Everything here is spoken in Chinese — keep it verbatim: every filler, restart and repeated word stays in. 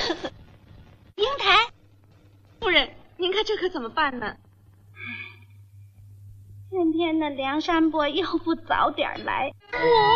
英台， 夫人，您看这可怎么办呢？ 天天的梁山伯又不早点来， 我